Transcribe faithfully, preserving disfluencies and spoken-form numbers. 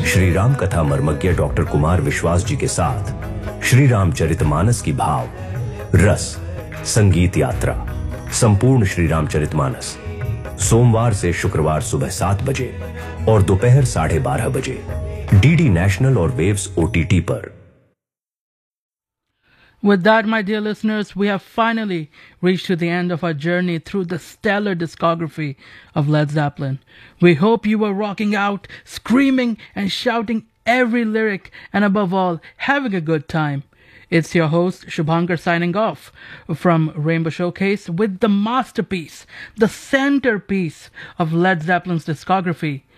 श्री राम कथा मर्मज्ञ डॉक्टर कुमार विश्वास जी के साथ श्री रामचरितमानस की भाव, रस, संगीत यात्रा, संपूर्ण श्री रामचरितमानस सोमवार से शुक्रवार सुबह सात बजे और दोपहर साढ़े बारह बजे डीडी नेशनल और वेव्स ओटीटी पर। With that, my dear listeners, we have finally reached to the end of our journey through the stellar discography of Led Zeppelin. We hope you were rocking out, screaming and shouting every lyric, and above all, having a good time. It's your host, Shubhankar, signing off from Rainbow Showcase with the masterpiece, the centerpiece of Led Zeppelin's discography,